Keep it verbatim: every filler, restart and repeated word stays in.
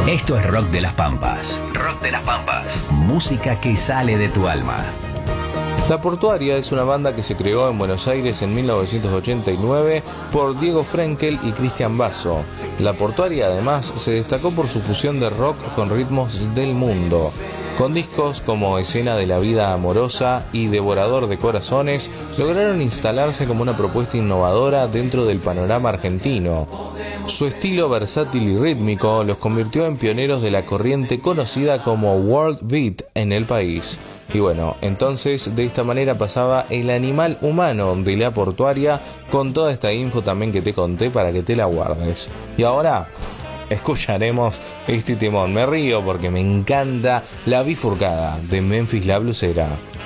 Esto es Rock de las Pampas. Rock de las Pampas. Música que sale de tu alma. La Portuaria es una banda que se creó en Buenos Aires en mil novecientos ochenta y nueve por Diego Frenkel y Cristian Basso. La Portuaria además se destacó por su fusión de rock con ritmos del mundo. Con discos como Escena de la Vida Amorosa y Devorador de Corazones, lograron instalarse como una propuesta innovadora dentro del panorama argentino. Su estilo versátil y rítmico los convirtió en pioneros de la corriente conocida como World Beat en el país. Y bueno, entonces de esta manera pasaba El Animal Humano de La Portuaria, con toda esta info también que te conté para que te la guardes. Y ahora escucharemos este temón. Me río porque me encanta La Bifurcada de Memphis La Blusera.